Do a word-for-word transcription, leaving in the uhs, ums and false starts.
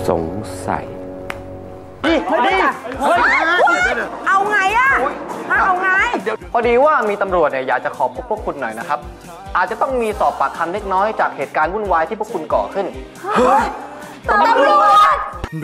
สงสัยนี่เฮ้ยเฮ้ยเอาไงอะเอาไงพอดีว่ามีตำรวจเนี่ยอยากจะขอพบพวกคุณหน่อยนะครับอาจจะต้องมีสอบปากคำเล็กน้อยจากเหตุการณ์วุ่นวายที่พวกคุณก่อขึ้นตำรวจ